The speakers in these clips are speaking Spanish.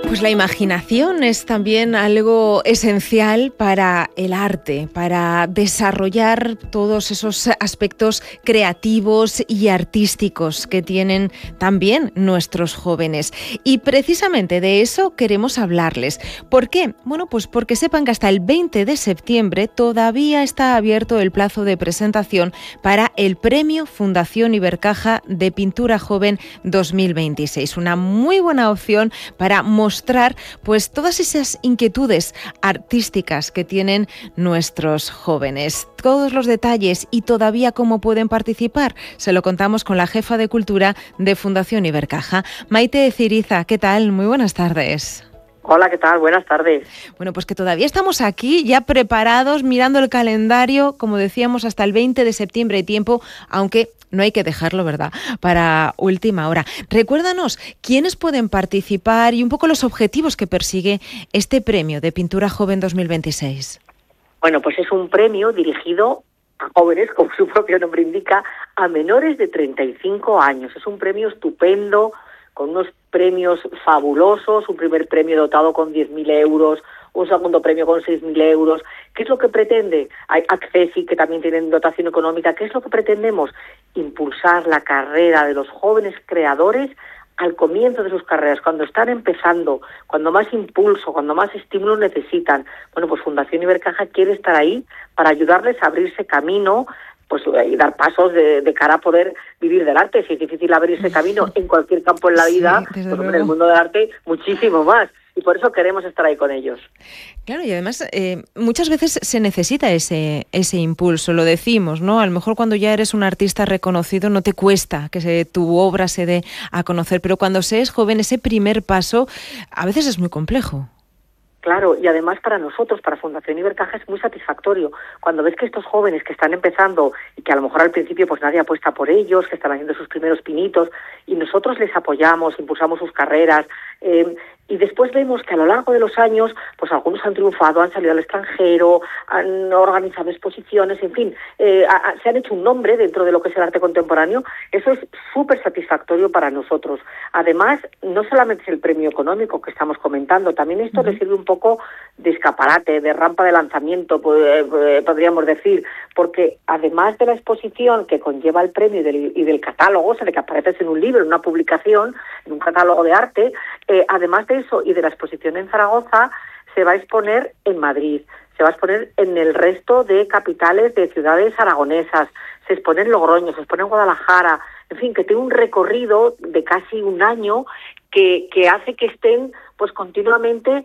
Pues la imaginación es también algo esencial para el arte, para desarrollar todos esos aspectos creativos y artísticos que tienen también nuestros jóvenes. Y precisamente de eso queremos hablarles. ¿Por qué? Bueno, pues porque sepan que hasta el 20 de septiembre todavía está abierto el plazo de presentación para el Premio Fundación Ibercaja de Pintura Joven 2026. Una muy buena opción para mostrar pues todas esas inquietudes artísticas que tienen nuestros jóvenes. Todos los detalles y todavía cómo pueden participar se lo contamos con la jefa de Cultura de Fundación Ibercaja, Maite Ciriza. ¿Qué tal? Muy buenas tardes. Hola, ¿qué tal? Buenas tardes. Bueno, pues que todavía estamos aquí, ya preparados, mirando el calendario, como decíamos, hasta el 20 de septiembre hay tiempo, aunque no hay que dejarlo, ¿verdad?, para última hora. Recuérdanos quiénes pueden participar y un poco los objetivos que persigue este premio de Pintura Joven 2026. Bueno, pues es un premio dirigido a jóvenes, como su propio nombre indica, a menores de 35 años. Es un premio estupendo, con unos premios fabulosos, un primer premio dotado con 10.000 euros, un segundo premio con 6.000 euros. ¿Qué es lo que pretende? Hay Accesi, que también tienen dotación económica. ¿Qué es lo que pretendemos? Impulsar la carrera de los jóvenes creadores al comienzo de sus carreras, cuando están empezando, cuando más impulso, cuando más estímulo necesitan. Bueno, pues Fundación Ibercaja quiere estar ahí para ayudarles a abrirse camino, pues y dar pasos de cara a poder vivir del arte. Si es difícil abrirse camino en cualquier campo en la vida, pues en el mundo del arte muchísimo más. Y por eso queremos estar ahí con ellos. Claro, y además muchas veces se necesita ese impulso, lo decimos, ¿no? A lo mejor cuando ya eres un artista reconocido no te cuesta que tu obra se dé a conocer, pero cuando se es joven ese primer paso a veces es muy complejo. Claro, y además para nosotros, para Fundación Ibercaja, es muy satisfactorio cuando ves que estos jóvenes que están empezando y que a lo mejor al principio pues nadie apuesta por ellos, que están haciendo sus primeros pinitos, y nosotros les apoyamos, impulsamos sus carreras, y después vemos que a lo largo de los años, pues algunos han triunfado, han salido al extranjero, han organizado exposiciones, en fin, se han hecho un nombre dentro de lo que es el arte contemporáneo. Eso es súper satisfactorio para nosotros. Además, no solamente es el premio económico que estamos comentando, también esto le sirve un poco de escaparate, de rampa de lanzamiento, podríamos decir, porque además de la exposición que conlleva el premio y del catálogo, o sea, de que apareces en un libro, en una publicación, en un catálogo de arte, además de eso y de la exposición en Zaragoza, se va a exponer en Madrid, se va a exponer en el resto de capitales de ciudades aragonesas, se expone en Logroño, se expone en Guadalajara, en fin, que tiene un recorrido de casi un año que hace que estén pues continuamente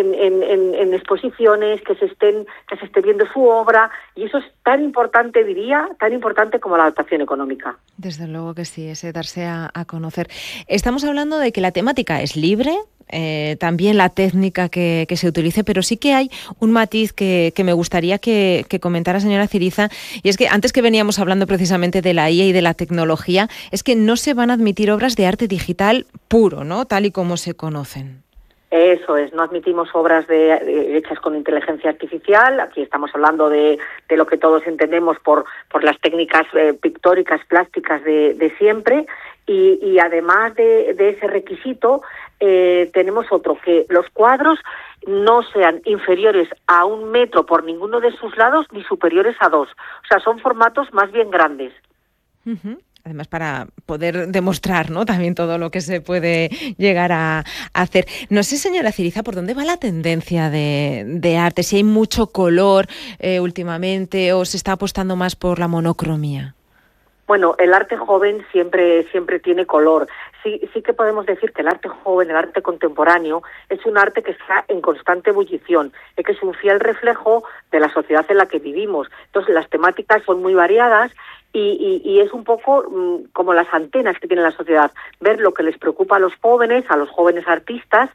en exposiciones, que se esté viendo su obra, y eso es tan importante, diría, tan importante como la dotación económica. Desde luego que sí, ese darse a conocer. Estamos hablando de que la temática es libre, también la técnica que se utilice, pero sí que hay un matiz que me gustaría que comentara, señora Ciriza, y es que antes que veníamos hablando precisamente de la IA y de la tecnología, es que no se van a admitir obras de arte digital puro, ¿no?, tal y como se conocen. Eso es, no admitimos obras hechas con inteligencia artificial. Aquí estamos hablando de lo que todos entendemos por las técnicas pictóricas, plásticas de siempre, y además de ese requisito tenemos otro, que los cuadros no sean inferiores a 1 metro por ninguno de sus lados ni superiores a 2. O sea, son formatos más bien grandes. Uh-huh. Además, para poder demostrar, ¿no?, también todo lo que se puede llegar a hacer. No sé, señora Ciriza, ¿por dónde va la tendencia de arte? Si hay mucho color últimamente o se está apostando más por la monocromía. Bueno, el arte joven siempre tiene color. Sí que podemos decir que el arte joven, el arte contemporáneo, es un arte que está en constante ebullición, que es un fiel reflejo de la sociedad en la que vivimos. Entonces, las temáticas son muy variadas y es un poco como las antenas que tiene la sociedad, ver lo que les preocupa a los jóvenes artistas,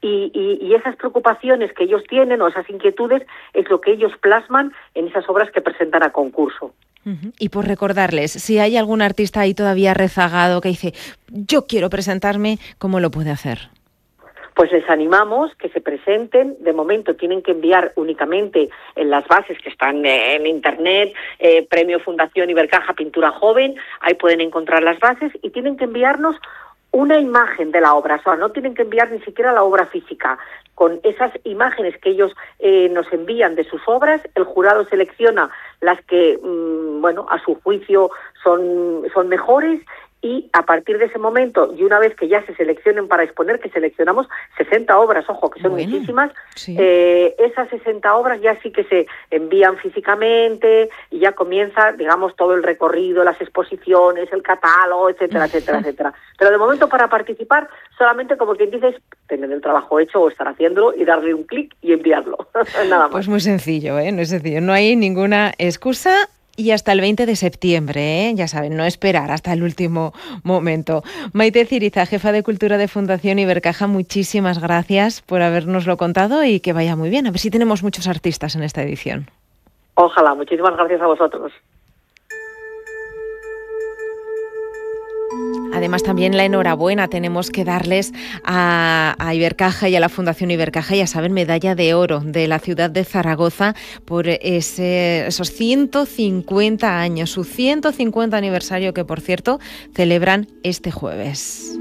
y esas preocupaciones que ellos tienen o esas inquietudes es lo que ellos plasman en esas obras que presentan a concurso. Uh-huh. Y por recordarles, si hay algún artista ahí todavía rezagado que dice, yo quiero presentarme, ¿cómo lo puede hacer? Pues les animamos que se presenten. De momento tienen que enviar únicamente en las bases que están en internet, Premio Fundación Ibercaja Pintura Joven, ahí pueden encontrar las bases, y tienen que enviarnos una imagen de la obra, o sea, no tienen que enviar ni siquiera la obra física. Con esas imágenes que ellos nos envían de sus obras, el jurado selecciona las que, a su juicio son mejores, y a partir de ese momento, y una vez que ya se seleccionen para exponer, que seleccionamos 60 obras, ojo, que son muchísimas, sí. Esas 60 obras ya sí que se envían físicamente y ya comienza, digamos, todo el recorrido, las exposiciones, el catálogo, etcétera, etcétera, etcétera. Pero de momento, para participar, solamente, como quien dice, es tener el trabajo hecho o estar haciéndolo y darle un clic y enviarlo. Nada más. Pues muy sencillo, no es sencillo, no hay ninguna excusa. Y hasta el 20 de septiembre, ya saben, no esperar hasta el último momento. Maite Ciriza, jefa de Cultura de Fundación Ibercaja, muchísimas gracias por habernoslo contado y que vaya muy bien. A ver si tenemos muchos artistas en esta edición. Ojalá, muchísimas gracias a vosotros. Además, también la enhorabuena tenemos que darles a Ibercaja y a la Fundación Ibercaja, ya saben, medalla de oro de la ciudad de Zaragoza por esos 150 años, su 150 aniversario que, por cierto, celebran este jueves.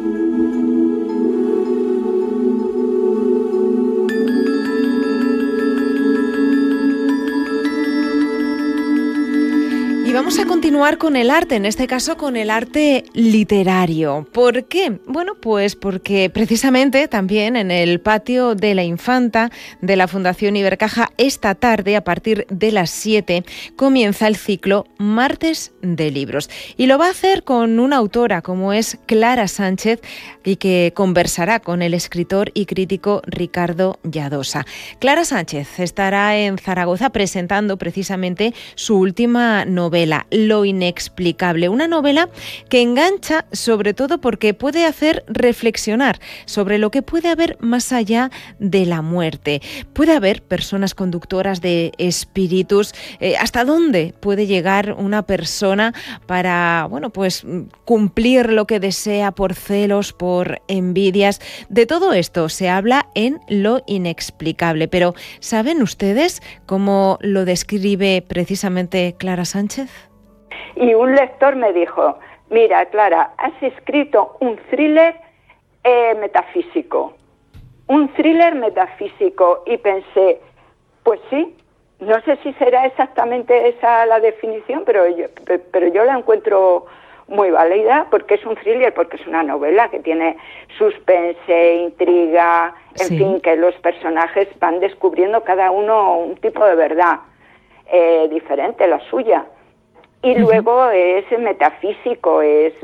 Y vamos a continuar con el arte, en este caso con el arte literario. ¿Por qué? Bueno, pues porque precisamente también en el patio de la Infanta de la Fundación Ibercaja, esta tarde, a partir de las 7, comienza el ciclo Martes de Libros. Y lo va a hacer con una autora como es Clara Sánchez, y que conversará con el escritor y crítico Ricardo Lladosa. Clara Sánchez estará en Zaragoza presentando precisamente su última novela, Lo inexplicable, una novela que engancha sobre todo porque puede hacer reflexionar sobre lo que puede haber más allá de la muerte. Puede haber personas conductoras de espíritus, hasta dónde puede llegar una persona para, cumplir lo que desea por celos, por envidias. De todo esto se habla en Lo inexplicable, pero ¿saben ustedes cómo lo describe precisamente Clara Sánchez? Y un lector me dijo: mira, Clara, has escrito un thriller metafísico. Un thriller metafísico. Y pensé, pues sí, no sé si será exactamente esa la definición, pero yo la encuentro muy válida, porque es un thriller, porque es una novela que tiene suspense, intriga, en fin, que los personajes van descubriendo cada uno un tipo de verdad diferente, la suya. Y luego es metafísico,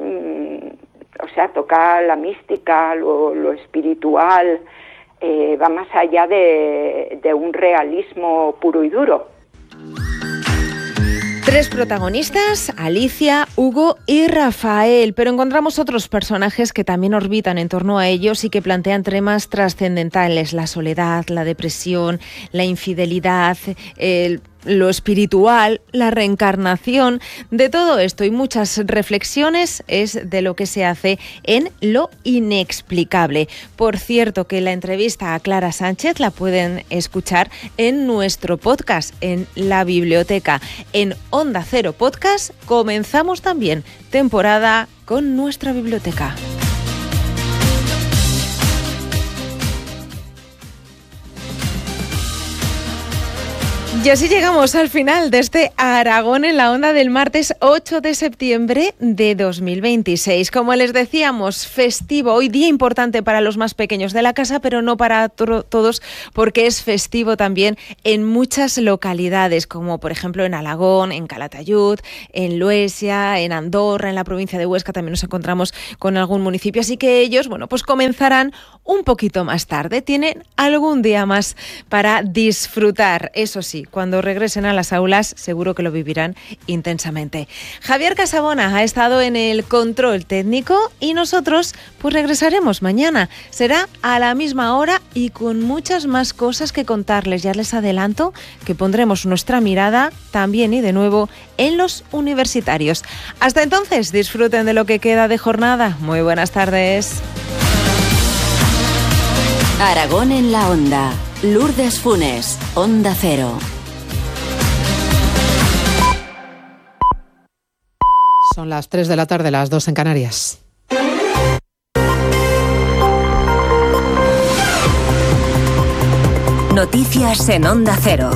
toca la mística, lo espiritual, va más allá de un realismo puro y duro. 3 protagonistas, Alicia, Hugo y Rafael, pero encontramos otros personajes que también orbitan en torno a ellos y que plantean temas trascendentales: la soledad, la depresión, la infidelidad, lo espiritual, la reencarnación. De todo esto y muchas reflexiones es de lo que se hace en Lo inexplicable. Por cierto, que la entrevista a Clara Sánchez la pueden escuchar en nuestro podcast, en la biblioteca. En Onda Cero Podcast comenzamos también temporada con nuestra biblioteca. Y así llegamos al final de este Aragón en la Onda del martes 8 de septiembre de 2026. Como les decíamos, festivo, hoy día importante para los más pequeños de la casa, pero no para todos, porque es festivo también en muchas localidades, como por ejemplo en Alagón, en Calatayud, en Luesia, en Andorra, en la provincia de Huesca. También nos encontramos con algún municipio, así que ellos, comenzarán un poquito más tarde. Tienen algún día más para disfrutar, eso sí. Cuando regresen a las aulas seguro que lo vivirán intensamente. Javier Casabona ha estado en el control técnico y nosotros regresaremos mañana. Será a la misma hora y con muchas más cosas que contarles. Ya les adelanto que pondremos nuestra mirada también y de nuevo en los universitarios. Hasta entonces, disfruten de lo que queda de jornada. Muy buenas tardes. Aragón en la Onda. Lourdes Funes, Onda Cero. Son las 3 de la tarde, las 2 en Canarias. Noticias en Onda Cero.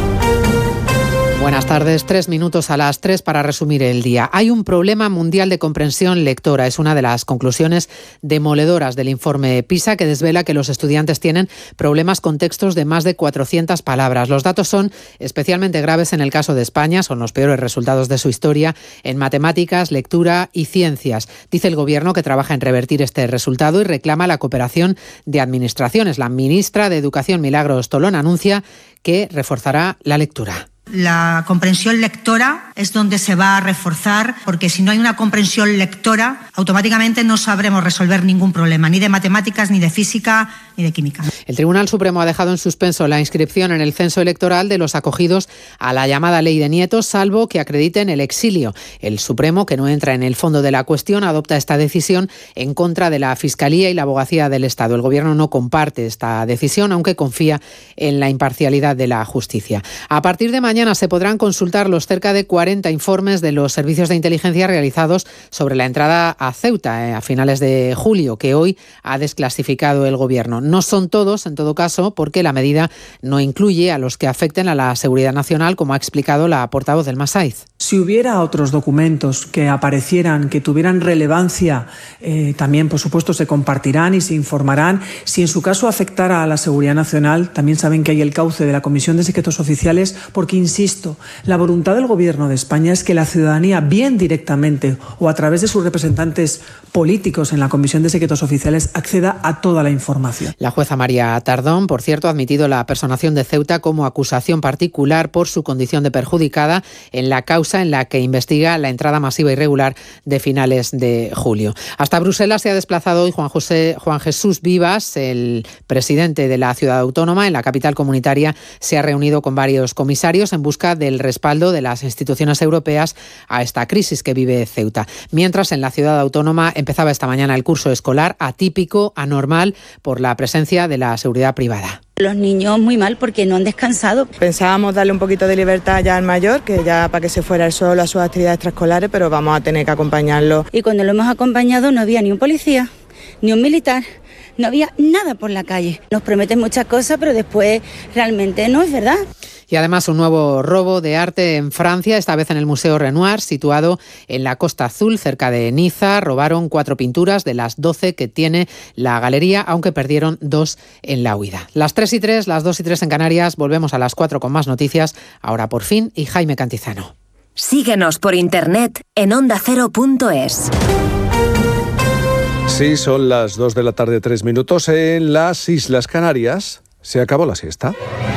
Buenas tardes, 3 minutos a las 3 para resumir el día. Hay un problema mundial de comprensión lectora. Es una de las conclusiones demoledoras del informe PISA, que desvela que los estudiantes tienen problemas con textos de más de 400 palabras. Los datos son especialmente graves en el caso de España. Son los peores resultados de su historia en matemáticas, lectura y ciencias. Dice el Gobierno que trabaja en revertir este resultado y reclama la cooperación de administraciones. La ministra de Educación, Milagros Tolón, anuncia que reforzará la lectura. La comprensión lectora es donde se va a reforzar, porque si no hay una comprensión lectora, automáticamente no sabremos resolver ningún problema, ni de matemáticas, ni de física, ni de química. El Tribunal Supremo ha dejado en suspenso la inscripción en el censo electoral de los acogidos a la llamada Ley de Nietos, salvo que acrediten el exilio. El Supremo, que no entra en el fondo de la cuestión, adopta esta decisión en contra de la Fiscalía y la Abogacía del Estado. El Gobierno no comparte esta decisión, aunque confía en la imparcialidad de la justicia. A partir de mañana se podrán consultar los cerca de 40 informes de los servicios de inteligencia realizados sobre la entrada a Ceuta a finales de julio, que hoy ha desclasificado el Gobierno. No son todos, en todo caso, porque la medida no incluye a los que afecten a la seguridad nacional, como ha explicado la portavoz del Masaiz. Si hubiera otros documentos que aparecieran, que tuvieran relevancia, también, por supuesto, se compartirán y se informarán. Si en su caso afectara a la seguridad nacional, también saben que hay el cauce de la Comisión de Secretos Oficiales, porque, insisto, la voluntad del Gobierno de España es que la ciudadanía, bien directamente o a través de sus representantes políticos en la Comisión de Secretos Oficiales, acceda a toda la información. La jueza María Tardón, por cierto, ha admitido la personación de Ceuta como acusación particular por su condición de perjudicada en la causa en la que investiga la entrada masiva irregular de finales de julio. Hasta Bruselas se ha desplazado hoy Juan Jesús Vivas, el presidente de la ciudad autónoma. En la capital comunitaria se ha reunido con varios comisarios en busca del respaldo de las instituciones europeas a esta crisis que vive Ceuta. Mientras, en la ciudad autónoma empezaba esta mañana el curso escolar atípico, anormal, por la presencia de la seguridad privada. Los niños muy mal porque no han descansado. Pensábamos darle un poquito de libertad ya al mayor, que ya para que se fuera él solo a sus actividades extraescolares, pero vamos a tener que acompañarlo. Y cuando lo hemos acompañado no había ni un policía, ni un militar, no había nada por la calle. Nos prometen muchas cosas, pero después realmente no es verdad. Y además un nuevo robo de arte en Francia, esta vez en el Museo Renoir, situado en la Costa Azul, cerca de Niza. Robaron 4 pinturas de las 12 que tiene la galería, aunque perdieron 2 en la huida. Las 3:03, las 2:03 en Canarias. Volvemos a las 4 con más noticias. Ahora por fin, y Jaime Cantizano. Síguenos por internet en ondacero.es. Sí, son las 2 de la tarde, 3 minutos. En las Islas Canarias se acabó la siesta.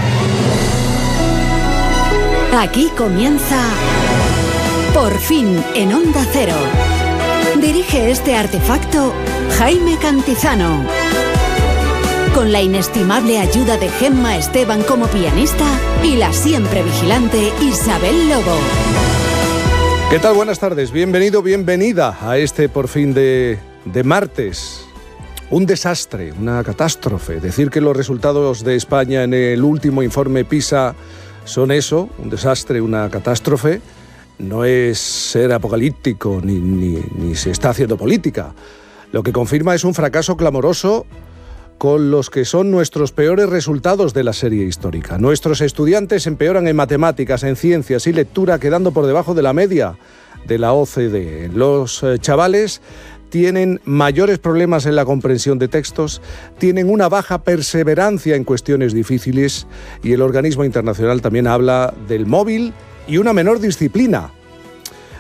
Aquí comienza Por fin en Onda Cero. Dirige este artefacto Jaime Cantizano. Con la inestimable ayuda de Gemma Esteban como pianista y la siempre vigilante Isabel Lobo. ¿Qué tal? Buenas tardes. Bienvenido, bienvenida a este Por fin de martes. Un desastre, una catástrofe. Decir que los resultados de España en el último informe PISA son eso, un desastre, una catástrofe, no es ser apocalíptico ni se está haciendo política. Lo que confirma es un fracaso clamoroso con los que son nuestros peores resultados de la serie histórica. Nuestros estudiantes empeoran en matemáticas, en ciencias y lectura, quedando por debajo de la media de la OCDE. Los chavales tienen mayores problemas en la comprensión de textos, tienen una baja perseverancia en cuestiones difíciles y el organismo internacional también habla del móvil y una menor disciplina.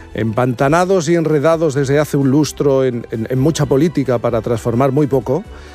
Empantanados y enredados desde hace un lustro en mucha política para transformar muy poco,